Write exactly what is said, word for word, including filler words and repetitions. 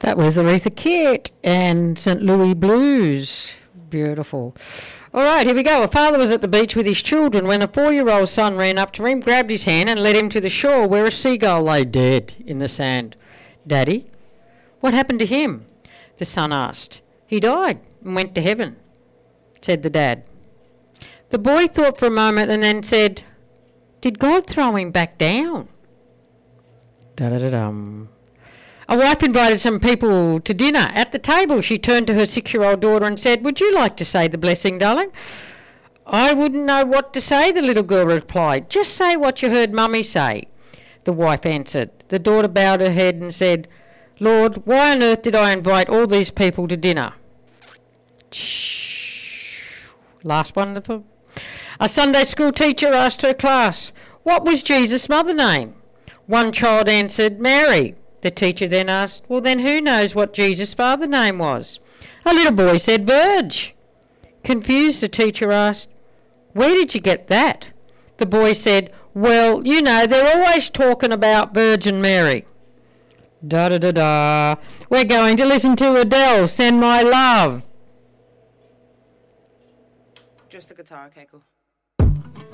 That was Aretha Kitt and Saint Louis Blues. Beautiful. All right, here we go. A father was at the beach with his children when a four-year-old son ran up to him, grabbed his hand and led him to the shore where a seagull lay dead in the sand. "Daddy, what happened to him?" the son asked. "He died and went to heaven," said the dad. The boy thought for a moment and then said, "Did God throw him back down?" Da-da-da-dum. A wife invited some people to dinner. At the table, she turned to her six-year-old daughter and said, "Would you like to say the blessing, darling?" "I wouldn't know what to say," the little girl replied. "Just say what you heard Mummy say," the wife answered. The daughter bowed her head and said, "Lord, why on earth did I invite all these people to dinner?" Shh. Last one. A Sunday school teacher asked her class, "What was Jesus' mother's name?" One child answered, "Mary." The teacher then asked, "Well, then who knows what Jesus' father's name was?" A little boy said, "Virg." Confused, the teacher asked, "Where did you get that?" The boy said, "Well, you know, they're always talking about Virgin Mary." Da-da-da-da. We're going to listen to Adele, "Send My Love." Just the guitar, okay, cool.